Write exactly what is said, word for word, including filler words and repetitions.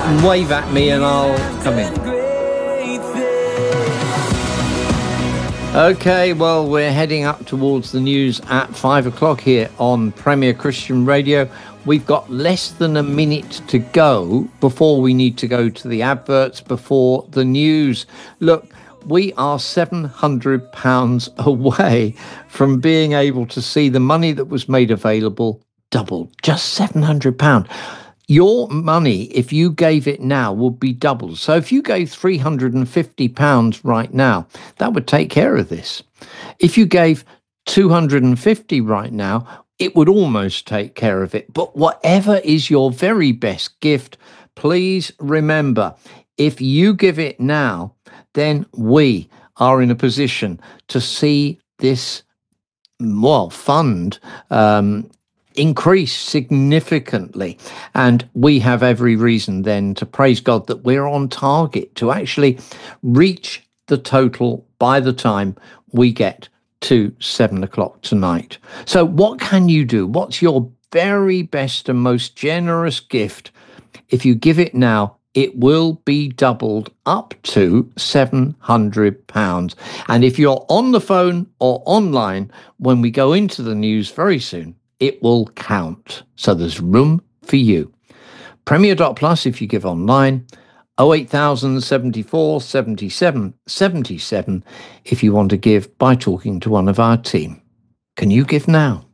wave at me and I'll come in. Okay, well, we're heading up towards the news at five o'clock here on Premier Christian Radio. We've got less than a minute to go before we need to go to the adverts, before the news. Look, we are seven hundred pounds away from being able to see the money that was made available doubled. Just seven hundred pounds. Your money, if you gave it now, would be doubled. So if you gave three hundred fifty pounds right now, that would take care of this. If you gave two hundred fifty right now, it would almost take care of it. But whatever is your very best gift, please remember, if you give it now, then we are in a position to see this, well, fund um, increase significantly. And we have every reason then to praise God that we're on target to actually reach the total by the time we get to seven o'clock tonight. So what can you do? What's your very best and most generous gift? If you give it now, it will be doubled up to seven hundred pounds. And if you're on the phone or online when we go into the news very soon, it will count. So there's room for you. Premier dot plus if you give online, oh eight thousand seventy-four seventy-seven seventy-seven if you want to give by talking to one of our team. Can you give now?